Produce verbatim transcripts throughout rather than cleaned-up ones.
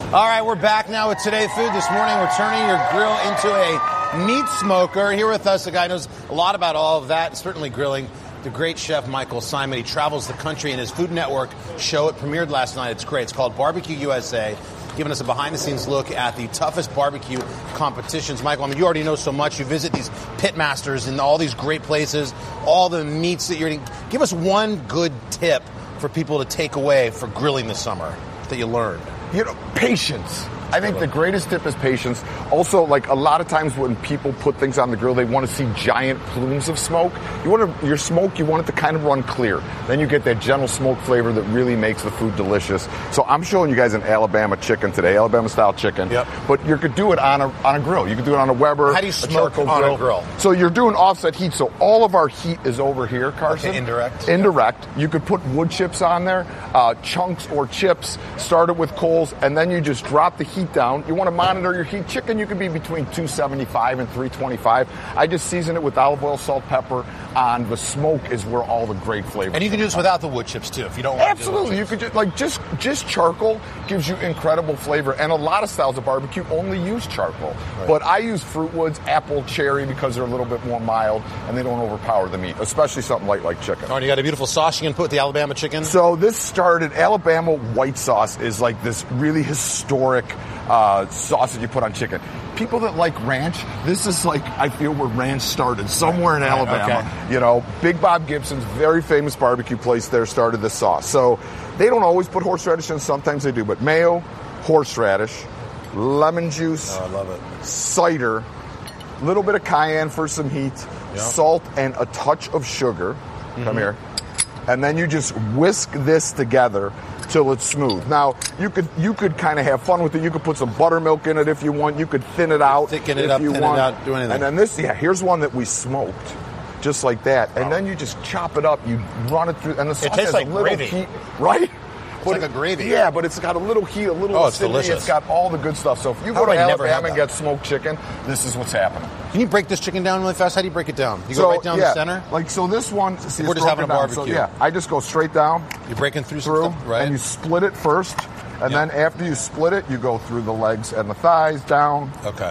All right, we're back now with Today Food. This morning, we're turning your grill into a meat smoker. Here with us, a guy who knows a lot about all of that, certainly grilling, the great chef Michael Symon. He travels the country in his Food Network show. It premiered last night. It's great. It's called Barbecue U S A, giving us a behind-the-scenes look at the toughest barbecue competitions. Michael, I mean, you already know so much. You visit these pit masters in all these great places, all the meats that you're eating. Give us one good tip for people to take away for grilling this summer that you learned. You know, patience. I think the greatest tip is patience. Also, like a lot of times when people put things on the grill, they want to see giant plumes of smoke. You want to, your smoke, you want it to kind of run clear. Then you get that gentle smoke flavor that really makes the food delicious. So I'm showing you guys an Alabama chicken today, Alabama style chicken. Yep. But you could do it on a on a grill. You could do it on a Weber. How do you smoke a on grill. a grill? So you're doing offset heat. So all of our heat is over here, Carson. Okay, indirect. Indirect. You could put wood chips on there, uh, chunks or chips. Start it with coals, and then you just drop the heat down. You want to monitor your heat. Chicken, you can be between two seventy-five and three twenty-five. I just season it with olive oil, salt, pepper. On the smoke is where all the great flavor. And you can do this without the wood chips too, if you don't want Absolutely, to. you could just like just just charcoal gives you incredible flavor, and a lot of styles of barbecue only use charcoal. Right. But I use fruit woods, apple, cherry because they're a little bit more mild and they don't overpower the meat, especially something like like chicken. All right, you got a beautiful sauce you can put with the Alabama chicken. So this started Alabama white sauce is like this really historic uh, sauce that you put on chicken. People that like ranch, this is like, I feel where ranch started, somewhere in right, Alabama. okay. You know, Big Bob Gibson's very famous barbecue place there started this sauce. So they don't always put horseradish in, sometimes they do, but mayo, horseradish, lemon juice, oh, I love it. cider, a little bit of cayenne for some heat, yep. salt, and a touch of sugar. Mm-hmm. Come here. And then you just whisk this together till it's smooth. Now, you could you could kind of have fun with it. You could put some buttermilk in it if you want. You could thin it out Thicken if it up, you thin want. it out, do anything. And then this, yeah, here's one that we smoked, just like that. And wow. then you just chop it up. You run it through, and the sauce it tastes has like a little gravy. heat, right? It's But like a gravy. Yeah, but it's got a little heat, a little oh, it's acidity. delicious. It's got all the good stuff. So if you How go to would I never have Alabama and that? get smoked chicken, this is what's happening. Can you break this chicken down really fast? How do you break it down? You so, go right down yeah, the center? Like, so this one, see, We're it's just having a broken down. barbecue. So, yeah, I just go straight down. You're breaking through some through, stuff, right? and you split it first, and Yep. then after you split it, you go through the legs and the thighs down. Okay.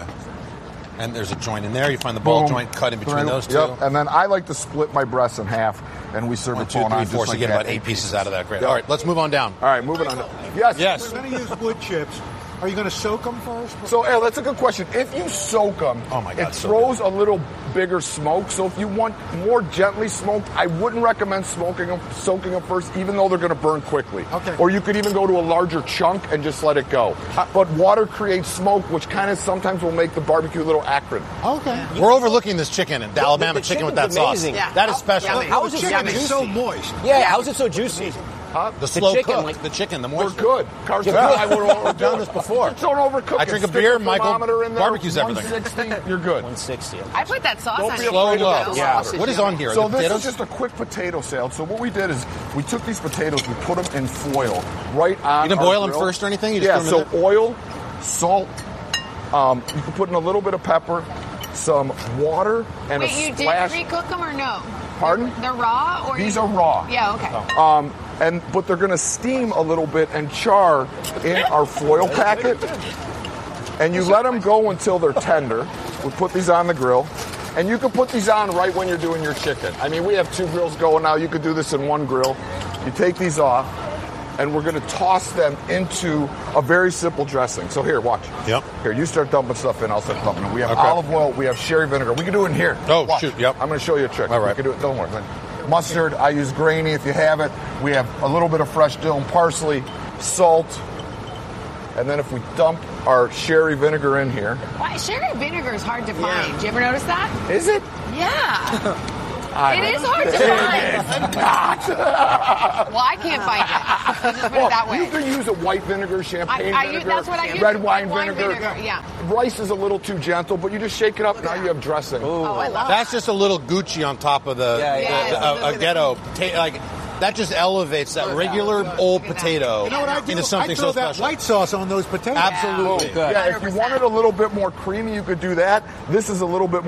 And there's a joint in there. You find the ball Boom. joint cut in between Right. those two. Yep. And then I like to split my breasts in half, and we serve One, it two, bone three, on four. just So like you get that. about eight pieces out of that. Great. Yep. All right, let's move on down. All right, moving on. Yes. Yes. We're going to use wood chips. Are you going to soak them first? So, Al, that's a good question. If you soak them, Oh my God, it so throws a little bigger smoke. So if you want more gently smoked, I wouldn't recommend smoking them, soaking them first, even though they're going to burn quickly. Okay. Or you could even go to a larger chunk and just let it go. But water creates smoke, which kind of sometimes will make the barbecue a little acrid. Okay. We're overlooking this chicken, and the Alabama the chicken with that chicken's sauce. amazing. Yeah. That is special. How- How The is it chicken so is so juicy? moist. Yeah, how is it so juicy? Huh? The slow chicken, cook, like- the chicken, the We're moisture. good. Carson, Yeah. I would have done this before. Don't overcook I it. drink a Stick beer, the Michael thermometer in there, barbecues everything. one sixty, you're good. one sixty. I put that sauce Don't on be it. Slow and low. The Yeah. sausage What is yummy. on here? So the this potatoes? is just a quick potato salad. So what we did is we took these potatoes, we put them in foil right on. You didn't our boil them grill. first or anything? You just Yeah. threw them So in oil, salt. Um, you can put in a little bit of pepper, some water, and Wait, a you did splash. recook them or no? Pardon? They're raw or These you... are raw. Yeah, okay. Um, and but they're going to steam a little bit and char in our foil packet. And you let them go until they're tender. We put these on the grill. And you can put these on right when you're doing your chicken. I mean, we have two grills going now. You could do this in one grill. You take these off, and we're going to toss them into a very simple dressing. So here, watch. Yep. Here, you start dumping stuff in. I'll start dumping it. We have Okay. olive oil. We have sherry vinegar. We can do it in here. Oh, Watch. shoot, yep. I'm going to show you a trick. All right. We can do it. Don't worry. Mustard. I use grainy if you have it. We have a little bit of fresh dill and parsley, salt, and then if we dump our sherry vinegar in here. Why, sherry vinegar is hard to find. Did you ever notice that? Is it? Yeah. I It don't is hard to think find. it's not. Well, I can't find it. Let's just put it that Well, you way. can use a white vinegar, champagne I, I, use- vinegar, that's what I use. red wine, Red vinegar. Yeah. Rice is a little too gentle, but you just shake it up. Now you have dressing. Oh, I love That's just a little Gucci on top of the, Yeah, the, yeah. the- a, a ghetto. Ta- like that just elevates that regular old potato You know what I do? into something I throw so that special. white sauce on those potatoes. Absolutely. Good. Yeah, if you wanted a little bit more creamy, you could do that. This is a little bit